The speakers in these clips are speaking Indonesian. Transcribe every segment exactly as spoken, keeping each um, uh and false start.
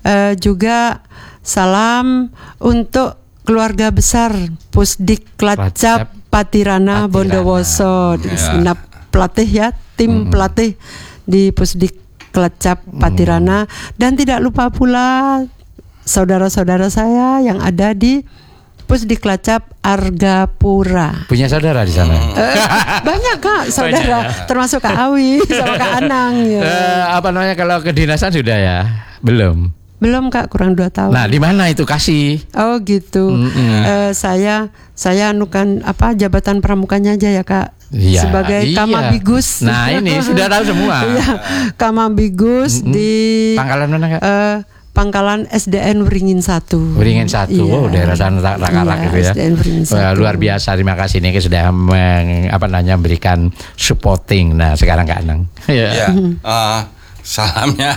uh, juga salam untuk keluarga besar Pusdik Klacap Patirana, Patirana. Bondowoso, ya. Pelatih ya, tim hmm. pelatih di Pusdik Klacap Patirana, hmm. dan tidak lupa pula saudara-saudara saya yang ada di Pusdik Klacap Argapura. Punya saudara di sana? Uh, banyak Kak, saudara, banyak, ya? Termasuk Kak Awi sama Kak Anang. Ya. Uh, apa namanya kalau kedinasan sudah ya? Belum. Belum Kak, kurang dua tahun. Nah, di mana itu kasih? Oh gitu. Mm-hmm. Uh, saya saya anukan apa jabatan pramukanya aja ya Kak. Ya, sebagai iya. Kamabigus. Nah ini sudah tahu semua. Iya, Kamabigus mm-hmm. di Pangkalan mana Kak? Uh, Pangkalan S D N Wringin satu. Wringin satu, iya. Oh daerah sana Rakarak gitu ya. S D N Wringin satu. Wah, luar biasa, terima kasih nih sudah meng, apa namanya memberikan supporting. Nah sekarang Kak Anang. Iya. Uh, Salamnya,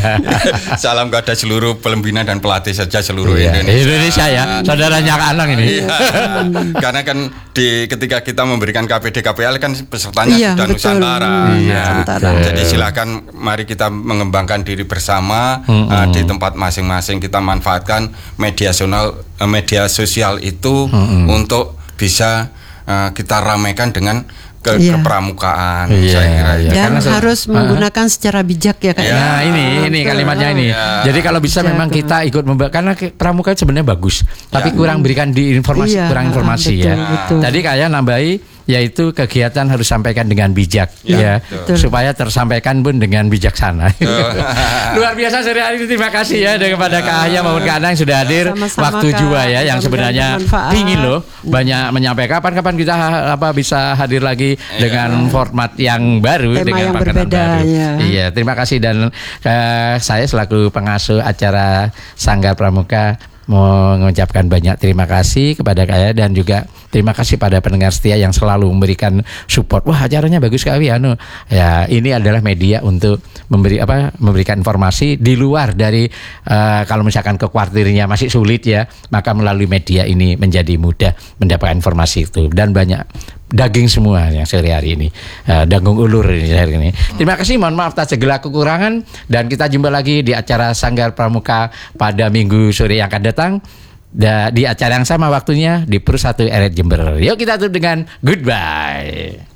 salam kepada seluruh pembina dan pelatih saja seluruh iya, Indonesia. Indonesia ya, saudaranya Kak Anang ini. Iya. Karena kan di ketika kita memberikan K P D K P L kan pesertanya iya, sudah betul. Nusantara. Iya. Nah, jadi silakan mari kita mengembangkan diri bersama mm-hmm. uh, di tempat masing-masing, kita manfaatkan media sosial, uh, media sosial itu mm-hmm. untuk bisa uh, kita ramaikan dengan ke iya. kepramukaan, iya, saya kira iya. Dan karena harus uh, menggunakan secara bijak ya Kak. Nah ini ini kalimatnya ini. Ya. Jadi kalau bisa bijak, memang kita ikut membawa, karena pramuka sebenarnya bagus, ya. Tapi kurang berikan di informasi, iya, kurang informasi betul, ya. Betul. Tadi kayak nambahi, yaitu kegiatan harus sampaikan dengan bijak ya, ya supaya tersampaikan pun dengan bijaksana. Luar biasa sore hari ini, terima kasih ya kepada Kak Aya maupun Kak Anang sudah hadir. Sama-sama, waktu Kak, juga ya yang sebenarnya pingin loh banyak menyampaikan kapan-kapan kita apa bisa hadir lagi ya. Dengan format yang baru, tema dengan yang berbeda baru. Ya. Iya, terima kasih dan uh, saya selaku pengasuh acara Sanggar Pramuka mengucapkan banyak terima kasih kepada Kak dan juga terima kasih pada pendengar setia yang selalu memberikan support. Wah, acaranya bagus sekali anu. Ya, ini adalah media untuk memberi apa memberikan informasi di luar dari uh, kalau misalkan ke kuartirnya masih sulit ya, maka melalui media ini menjadi mudah mendapatkan informasi itu dan banyak daging semua yang sehari hari ini uh, daging ulur ini hari ini. Terima kasih, mohon maaf atas segala kekurangan dan kita jumpa lagi di acara Sanggar Pramuka pada minggu sore yang akan datang da, di acara yang sama waktunya di Pur satu R S Jember. Yuk kita tutup dengan goodbye.